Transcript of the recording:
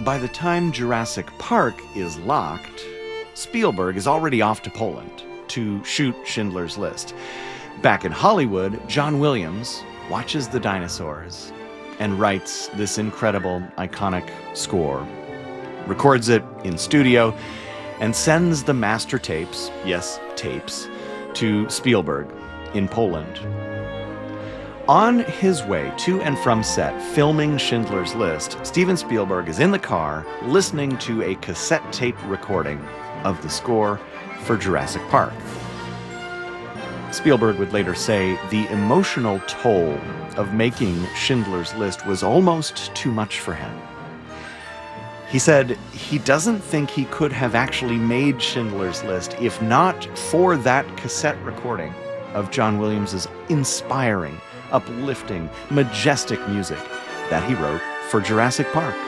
by the time Jurassic Park is locked, Spielberg is already off to Poland to shoot Schindler's List. Back in Hollywood, John Williams watches the dinosaurs and writes this incredible, iconic score, records it in studio, and sends the master tapes, yes, tapes, to Spielberg in Poland. On his way to and from set, filming Schindler's List, Steven Spielberg is in the car listening to a cassette tape recording of the score for Jurassic Park. Spielberg would later say the emotional toll of making Schindler's List was almost too much for him. He said he doesn't think he could have actually made Schindler's List if not for that cassette recording of John Williams's inspiring, uplifting, majestic music that he wrote for Jurassic Park.